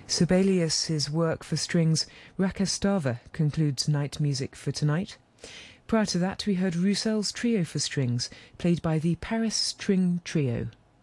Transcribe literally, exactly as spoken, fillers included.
Sibelius's work for strings Rakastava concludes night music for tonight. Prior to that, we heard Roussel's Trio for Strings, played by the Paris String Trio.